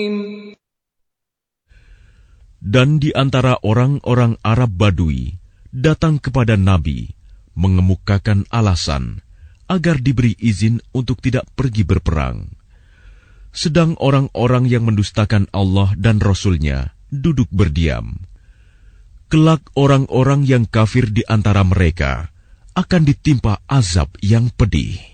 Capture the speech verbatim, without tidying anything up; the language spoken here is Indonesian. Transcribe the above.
Dan di antara orang-orang Arab Badui datang kepada Nabi mengemukakan alasan agar diberi izin untuk tidak pergi berperang. Sedang orang-orang yang mendustakan Allah dan Rasul-Nya duduk berdiam. Kelak orang-orang yang kafir di antara mereka akan ditimpa azab yang pedih.